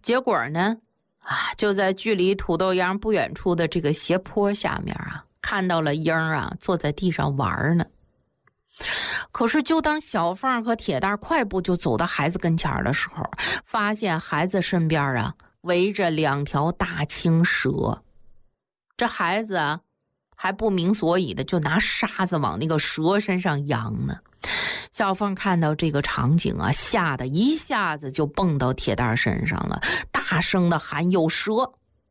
结果呢，就在距离土豆秧不远处的这个斜坡下面看到了英坐在地上玩呢。可是就当小凤和铁蛋快步就走到孩子跟前的时候，发现孩子身边围着2条大青蛇。这孩子还不明所以的就拿沙子往那个蛇身上扬呢。小凤看到这个场景吓得一下子就蹦到铁蛋身上了，大声的喊有蛇。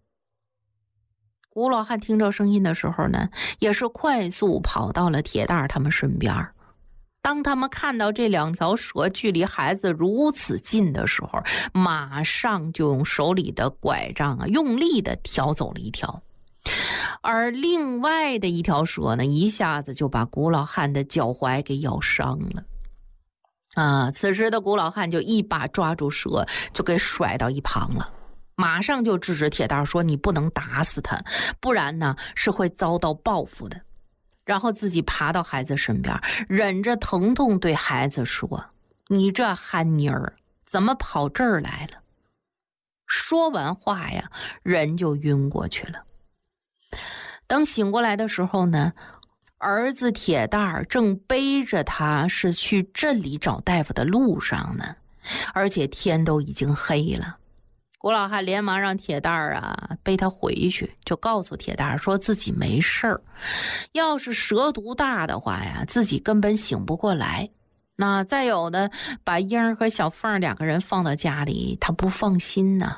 古老汉听着声音的时候呢，也是快速跑到了铁蛋他们身边。当他们看到这2条蛇距离孩子如此近的时候，马上就用手里的拐杖用力的挑走了一条。而另外的一条蛇呢，一下子就把古老汉的脚踝给咬伤了。此时的古老汉就一把抓住蛇，就给甩到一旁了，马上就制止铁蛋说：“你不能打死他，不然呢是会遭到报复的。”然后自己爬到孩子身边，忍着疼痛对孩子说：“你这憨妮儿怎么跑这儿来了？”说完话呀，人就晕过去了。等醒过来的时候呢，儿子铁蛋正背着他是去镇里找大夫的路上呢，而且天都已经黑了。古老汉连忙让铁蛋背他回去，就告诉铁蛋说自己没事儿，要是蛇毒大的话呀，自己根本醒不过来。那再有呢，把英和小凤2个人放到家里，他不放心呢。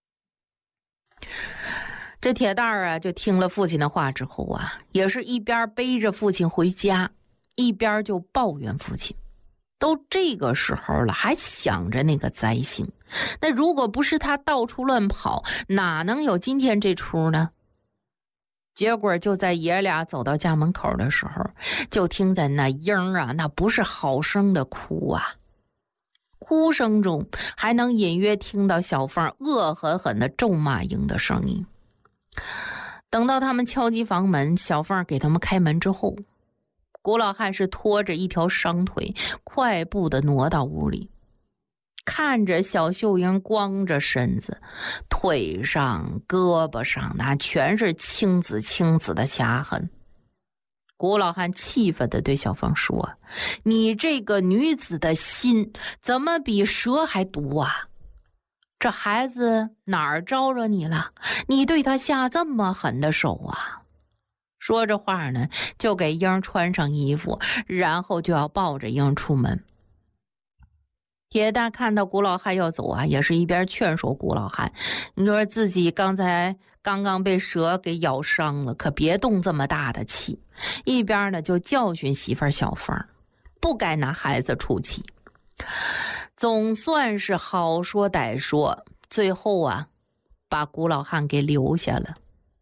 这铁蛋就听了父亲的话之后也是一边背着父亲回家，一边就抱怨父亲。都这个时候了，还想着那个灾星，那如果不是他到处乱跑，哪能有今天这出呢？结果就在爷俩走到家门口的时候，就听见那英那不是好声的哭哭声中还能隐约听到小凤恶狠狠的咒骂英的声音。等到他们敲击房门，小凤给他们开门之后，古老汉是拖着一条伤腿，快步的挪到屋里，看着小秀英光着身子，腿上胳膊上那全是青紫的掐痕。古老汉气愤地对小凤说：“你这个女子的心怎么比蛇还毒这孩子哪儿招惹你了？你对他下这么狠的手说着话呢，就给英穿上衣服，然后就要抱着英出门。铁蛋看到古老汉要走也是一边劝说古老汉：“你说自己刚刚被蛇给咬伤了，可别动这么大的气。”一边呢就教训媳妇小凤，不该拿孩子出气。总算是好说歹说，最后把古老汉给留下了。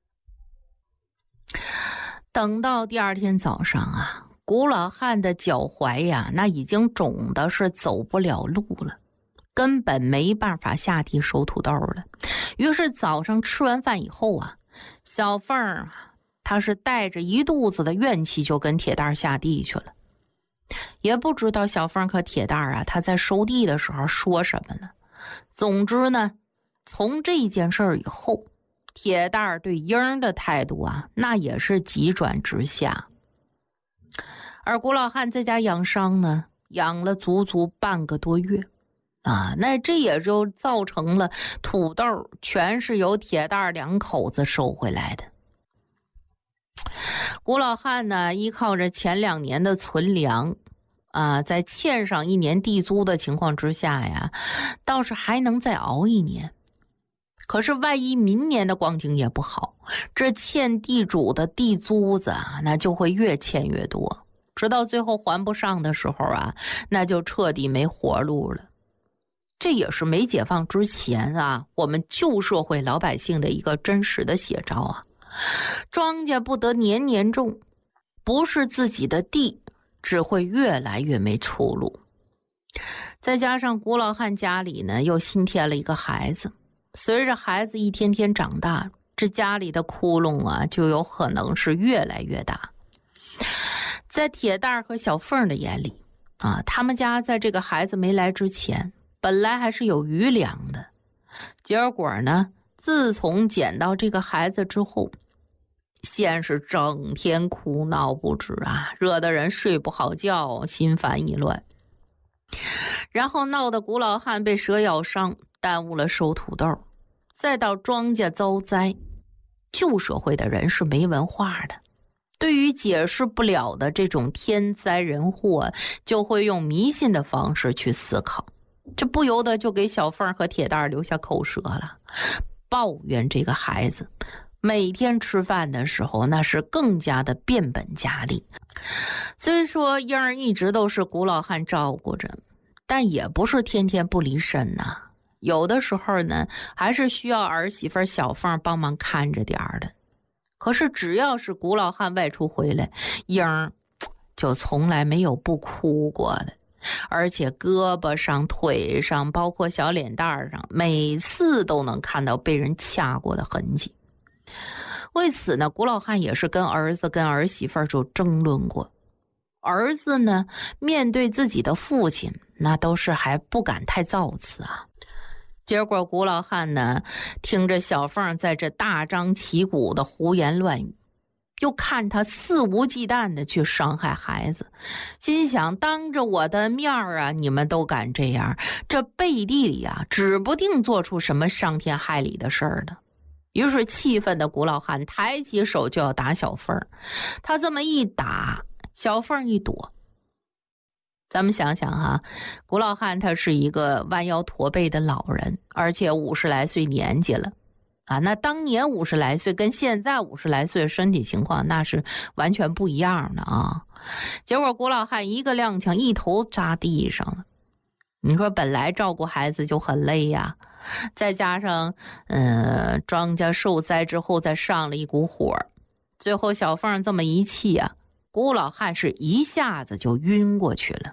等到第2天早上古老汉的脚踝那已经肿的是走不了路了，根本没办法下地收土豆了。于是早上吃完饭以后小凤他是带着一肚子的怨气就跟铁蛋下地去了。也不知道小凤和铁蛋他在收地的时候说什么了。总之呢，从这件事以后，铁蛋对英的态度那也是急转直下。而古老汉在家养伤呢，养了足足半个多月那这也就造成了土豆全是由铁蛋2口子收回来的。古老汉呢，依靠着前2年的存粮在欠上1年地租的情况之下倒是还能再熬1年。可是万一明年的光景也不好，这欠地主的地租子那就会越欠越多，直到最后还不上的时候那就彻底没活路了。这也是没解放之前我们旧社会老百姓的一个真实的写照庄稼不得年年种，不是自己的地，只会越来越没出路。再加上古老汉家里呢又新添了一个孩子，随着孩子一天天长大，这家里的窟窿就有可能是越来越大。在铁蛋和小凤的眼里他们家在这个孩子没来之前本来还是有余粮的， 结果呢，自从捡到这个孩子之后，先是整天哭闹不止啊，惹得人睡不好觉，心烦意乱。然后闹得古老汉被蛇咬伤，耽误了收土豆，再到庄稼遭灾。旧社会的人是没文化的，对于解释不了的这种天灾人祸，就会用迷信的方式去思考，这不由得就给小凤和铁蛋留下口舌了，抱怨这个孩子每天吃饭的时候那是更加的变本加厉。虽说婴儿一直都是古老汉照顾着，但也不是天天不离身呐，有的时候呢还是需要儿媳妇小凤帮忙看着点的。可是只要是古老汉外出回来，婴儿就从来没有不哭过的，而且胳膊上、腿上，包括小脸蛋上，每次都能看到被人掐过的痕迹。为此呢，古老汉也是跟儿子跟儿媳妇就争论过。儿子呢，面对自己的父亲，那都是还不敢太造次啊。结果古老汉呢，听着小凤在这大张旗鼓的胡言乱语，又看他肆无忌惮的去伤害孩子，心想当着我的面啊，你们都敢这样，这背地里啊，指不定做出什么伤天害理的事儿呢。于是气愤的古老汉抬起手就要打小凤，他这么一打，小凤一躲。咱们想想哈，古老汉他是一个弯腰驼背的老人，而且50来岁年纪了啊。那当年50来岁跟现在50来岁的身体情况那是完全不一样的啊。结果古老汉一个踉跄，一头扎地上了。你说本来照顾孩子就很累呀，再加上庄稼受灾之后再上了一股火，最后小凤这么一气啊，古老汉是一下子就晕过去了。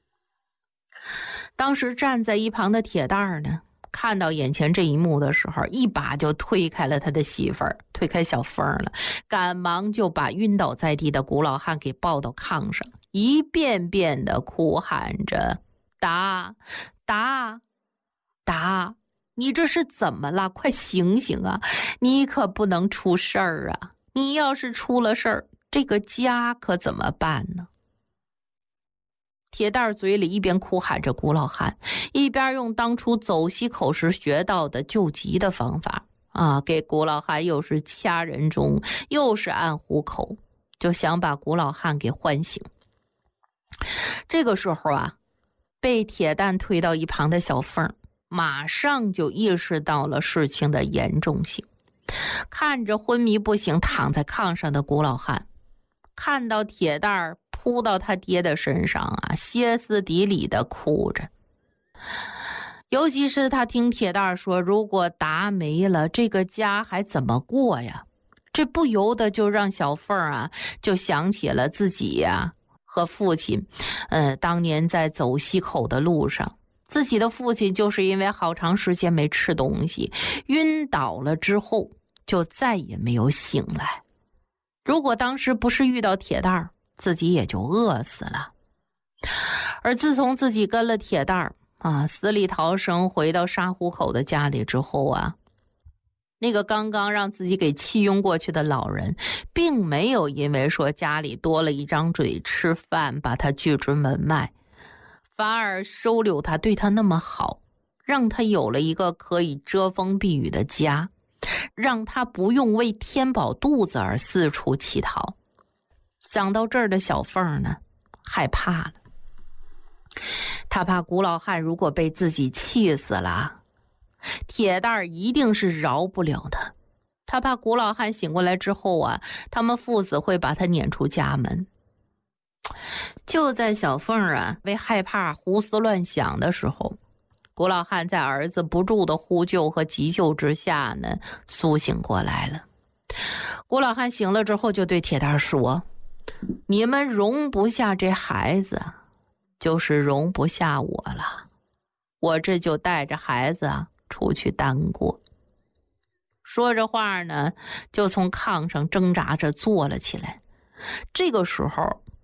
当时站在一旁的铁蛋呢，看到眼前这一幕的时候，一把就推开了他的媳妇儿，推开小凤了，赶忙就把晕倒在地的古老汉给抱到炕上，一遍遍的哭喊着：打打打，你这是怎么了？快醒醒啊，你可不能出事儿啊，你要是出了事儿，这个家可怎么办呢？铁蛋嘴里一边哭喊着古老汉，一边用当初走西口时学到的救急的方法啊，给古老汉又是掐人中，又是按虎口，就想把古老汉给唤醒。这个时候啊，被铁蛋推到一旁的小凤马上就意识到了事情的严重性，看着昏迷不醒躺在炕上的古老汉，看到铁蛋扑到他爹的身上啊，歇斯底里的哭着。尤其是他听铁蛋说，如果达没了，这个家还怎么过呀？这不由得就让小凤啊，就想起了自己呀和父亲，当年在走西口的路上，自己的父亲就是因为好长时间没吃东西，晕倒了之后就再也没有醒来。如果当时不是遇到铁蛋，自己也就饿死了。而自从自己跟了铁蛋啊，死里逃生回到沙湖口的家里之后啊，那个刚刚让自己给气晕过去的老人，并没有因为说家里多了一张嘴吃饭把他拒之门外，反而收留他，对他那么好，让他有了一个可以遮风避雨的家，让他不用为填饱肚子而四处乞讨。想到这儿的小凤呢，害怕了。他怕古老汉如果被自己气死了，铁蛋一定是饶不了他。他怕古老汉醒过来之后啊，他们父子会把他撵出家门。就在小凤啊为害怕胡思乱想的时候，古老汉在儿子不住的呼救和急救之下呢，苏醒过来了。古老汉醒了之后就对铁蛋说，你们容不下这孩子，就是容不下我了，我这就带着孩子出去单过。说着话呢，就从炕上挣扎着坐了起来。这个时候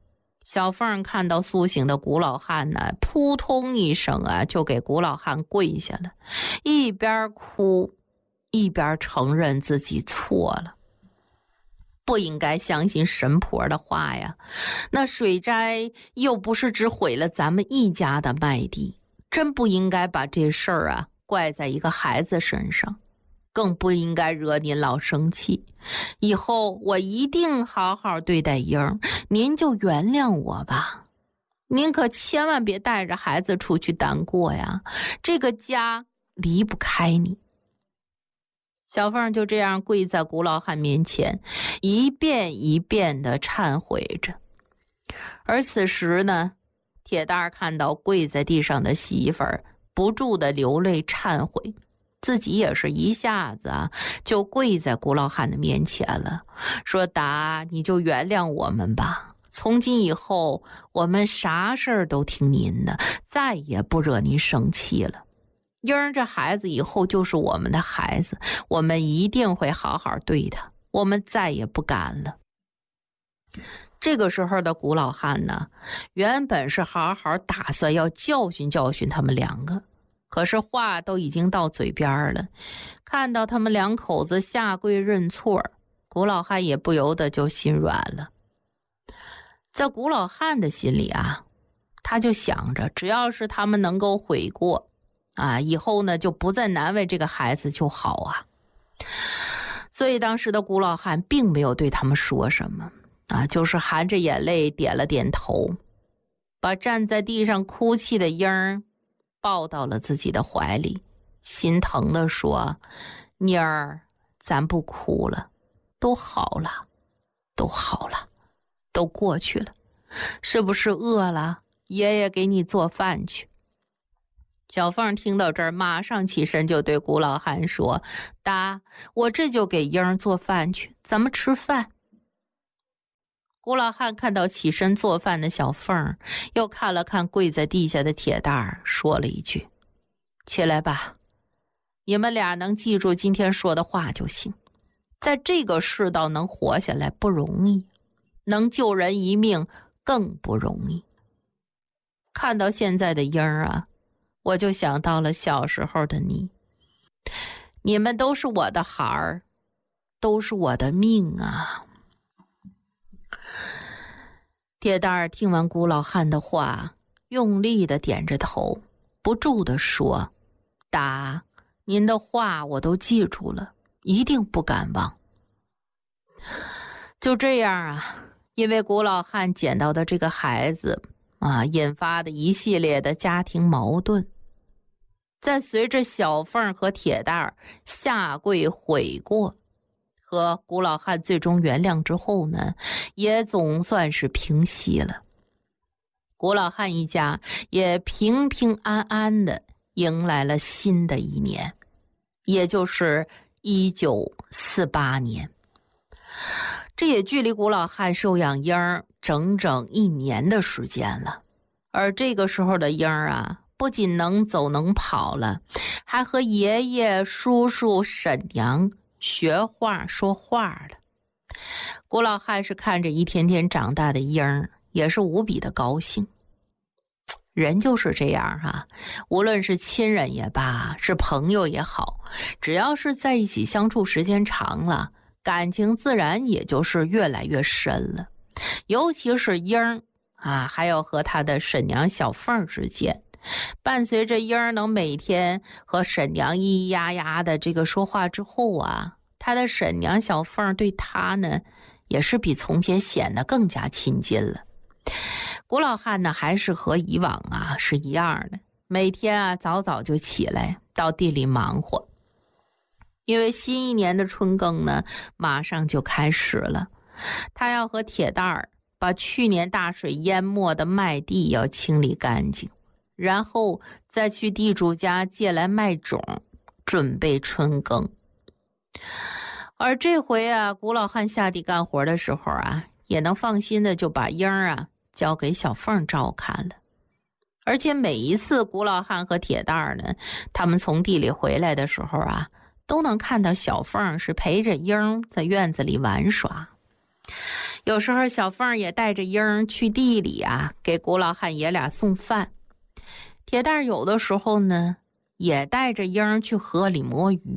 小凤看到苏醒的古老汉呢，扑通一声啊，就给古老汉跪下了，一边哭一边承认自己错了。不应该相信神婆的话呀，那水灾又不是只毁了咱们一家的麦地，真不应该把这事儿啊怪在一个孩子身上，更不应该惹您老生气。以后我一定好好对待英儿，您就原谅我吧。您可千万别带着孩子出去单过呀，这个家离不开你。小凤就这样跪在古老汉面前，一遍一遍地忏悔着。而此时呢，铁蛋儿看到跪在地上的媳妇儿，不住地流泪忏悔，自己也是一下子啊就跪在古老汉的面前了，说：达，你就原谅我们吧，从今以后我们啥事儿都听您的，再也不惹您生气了。英儿这孩子以后就是我们的孩子，我们一定会好好对他，我们再也不敢了。这个时候的古老汉呢，原本是好好打算要教训教训他们两个，可是话都已经到嘴边了，看到他们两口子下跪认错，古老汉也不由得就心软了。在古老汉的心里啊，他就想着，只要是他们能够悔过啊，以后呢就不再难为这个孩子就好啊。所以当时的古老汉并没有对他们说什么啊，就是含着眼泪点了点头，把站在地上哭泣的英儿抱到了自己的怀里，心疼地说：妮儿，咱不哭了，都好了，都好了，都过去了，是不是饿了？爷爷给你做饭去。小凤听到这儿，马上起身就对古老汉说：达，我这就给英儿做饭去，咱们吃饭。古老汉看到起身做饭的小凤，又看了看跪在地下的铁蛋儿，说了一句：起来吧，你们俩能记住今天说的话就行。在这个世道能活下来不容易，能救人一命更不容易。看到现在的英儿啊，我就想到了小时候的你，你们都是我的孩儿，都是我的命啊。铁蛋儿听完古老汉的话，用力地点着头，不住地说：达，您的话我都记住了，一定不敢忘。就这样啊，因为古老汉捡到的这个孩子啊，引发的一系列的家庭矛盾，在随着小凤和铁蛋儿下跪悔过和古老汉最终原谅之后呢，也总算是平息了。古老汉一家也平平安安的迎来了新的一年，也就是1948年。这也距离古老汉收养英儿整整1年的时间了。而这个时候的英儿啊，不仅能走能跑了，还和爷爷、叔叔、婶娘学话说话了。古老汉是看着一天天长大的英儿，也是无比的高兴。人就是这样啊，无论是亲人也罢，是朋友也好，只要是在一起相处时间长了，感情自然也就是越来越深了。尤其是英儿啊，还有和他的婶娘小凤之间，伴随着英儿能每天和婶娘咿咿呀呀的这个说话之后啊，他的婶娘小凤对他呢，也是比从前显得更加亲近了。古老汉呢，还是和以往啊是一样的，每天啊早早就起来到地里忙活，因为新一年的春耕呢马上就开始了，他要和铁蛋儿把去年大水淹没的麦地要清理干净，然后再去地主家借来麦种，准备春耕。而这回啊，古老汉下地干活的时候啊，也能放心的就把英儿啊交给小凤照看了。而且每一次古老汉和铁蛋儿呢，他们从地里回来的时候啊，都能看到小凤是陪着英儿在院子里玩耍。 有时候小凤也带着英儿去地里啊，给古老汉爷俩送饭。铁蛋有的时候呢，也带着英儿去河里摸鱼。